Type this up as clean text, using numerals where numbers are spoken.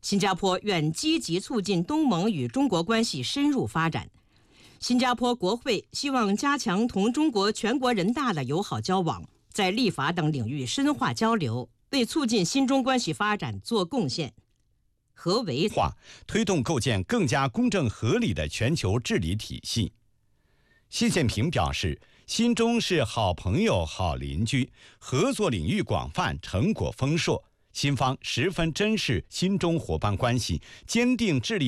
新加坡愿积极促进东盟与中国关系深入发展。新加坡国会希望加强同中国全国人大的友好交往，在立法等领域深化交流，为促进新中关系发展做贡献。何为推动构建更加公正合理的全球治理体系。习近平表示，新中是好朋友、好邻居，合作领域广泛，成果丰硕。新方十分珍视新中伙伴关系，坚定致力